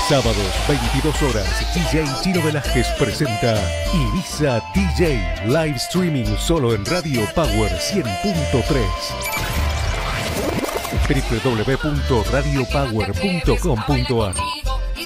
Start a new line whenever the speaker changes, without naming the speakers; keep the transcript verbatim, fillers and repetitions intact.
Sábados, veintidós horas, D J Chino Velázquez presenta Ibiza D J, live streaming solo en Radio Power cien punto tres. w w w punto radio power punto com punto a r